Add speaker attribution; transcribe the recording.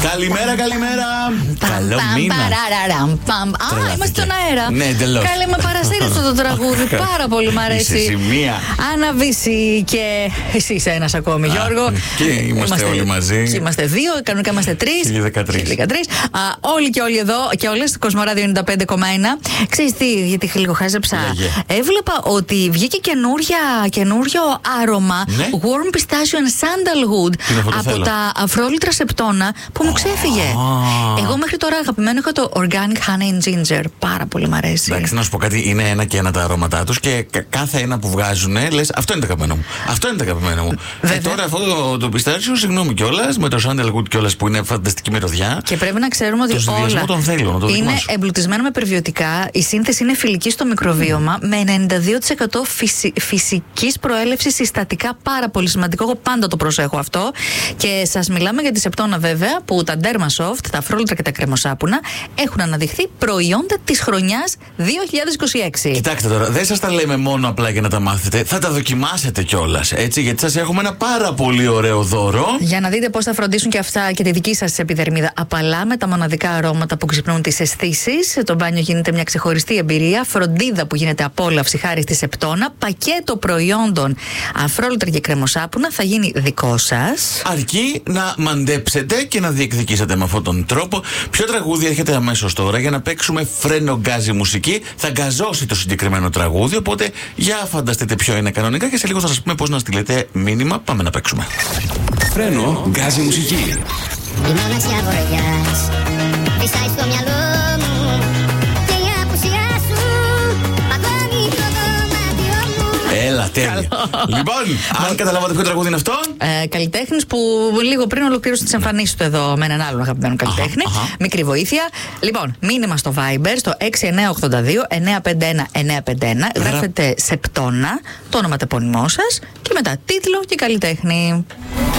Speaker 1: Καλημέρα, καλημέρα. Καλό μήνα.
Speaker 2: Είμαστε στον αέρα.
Speaker 1: Ναι, εντελώς.
Speaker 2: Καλή, με παρασύρει αυτό το τραγούδι. Πάρα πολύ μ' αρέσει.
Speaker 1: Είσαι σημεία.
Speaker 2: Άννα Βύση και εσύ είσαι ένας ακόμη, Γιώργο.
Speaker 1: Και είμαστε όλοι μαζί.
Speaker 2: Είμαστε δύο, κανονικά είμαστε τρεις.
Speaker 1: 2013.
Speaker 2: Όλοι και όλοι εδώ και όλες. Κοσμοράδιο 95,1. Ξέρεις τι, γιατί λίγο χάζεψα. Έβλεπα ότι βγήκε καινούριο άρωμα,
Speaker 1: ναι.
Speaker 2: Warm Pistachio and Sandalwood από τα αφρόλυτρα σεπτόνα που μου ξέφυγε. Εγώ μέχρι τώρα αγαπημένο είχα το Organic Honey and Ginger. Πάρα πολύ μ' αρέσει.
Speaker 1: Εντάξει, να σου πω κάτι, είναι ένα και ένα τα αρώματά τους και κάθε ένα που βγάζουν λες αυτό είναι το αγαπημένο μου. Αυτό είναι το αγαπημένο μου. Τώρα αυτό το πιστάτσιο, συγγνώμη κιόλας, με το Sandalwood κιόλας που είναι φανταστική μυρωδιά.
Speaker 2: Και πρέπει να ξέρουμε ότι όλα
Speaker 1: τον θέλω, να το
Speaker 2: είναι εμπλουτισμένο με περιβιωτικά. Η σύνθεση είναι φιλική στο μικροβίωμα με 92% φυσικής προέλευσης συστατικά. Πάρα πολύ σημαντικό. Εγώ πάντα το προσέχω αυτό. Και σας μιλάμε για τη σεπτόνα βέβαια, που τα Derma Soft, τα αφρόλυτρα και τα κρεμοσάπουνα έχουν αναδειχθεί προϊόντα της χρονιάς 2026.
Speaker 1: Κοιτάξτε τώρα, δεν σας τα λέμε μόνο απλά για να τα μάθετε, θα τα δοκιμάσετε κιόλας, έτσι, γιατί σας έχουμε ένα πάρα πολύ ωραίο δώρο.
Speaker 2: Για να δείτε πώς θα φροντίσουν και αυτά και τη δική σας επιδερμίδα απαλά με τα μοναδικά αρώματα που ξυπνούν τις αισθήσεις. Το μπάνιο γίνεται μια ξεχωριστή εμπειρία, φροντίδα που γίνεται απόλαυση χάρη στη σεπτόνα, πακέτο προϊόντων αφρόλυτρα και κρεμοσάπουνα θα γίνει δικό σας.
Speaker 1: Αρκεί να μαντέψετε και να διεκδικήσετε με αυτόν τον τρόπο. Ποιο τραγούδι έρχεται αμέσως τώρα για να παίξουμε φρένο γκάζι μουσική. Θα γκαζώσει το συγκεκριμένο τραγούδι. Οπότε για φανταστείτε ποιο είναι κανονικά και σε λίγο θα σας πούμε πώς να στείλετε μήνυμα. Πάμε να παίξουμε.
Speaker 3: Φρένο γκάζι μουσική.
Speaker 4: Η μοναξιά βοριάς φυσάει στο μυαλό μου και η απουσιά σου παγώνει το δωμάτιο μου.
Speaker 1: Έλα, τέλεια. Λοιπόν, αν καταλάβατε ποιο τραγούδι είναι αυτό.
Speaker 2: Καλλιτέχνης που λίγο πριν ολοκλήρωσε τις εμφανίσεις του εδώ με έναν άλλον αγαπημένο καλλιτέχνη. Μικρή βοήθεια. Λοιπόν, μήνυμα στο Viber στο 6982-951-951. Γράφετε Σεπτόνα, το όνομα τεπώνυμό σας και μετά τίτλο και καλλιτέχνη.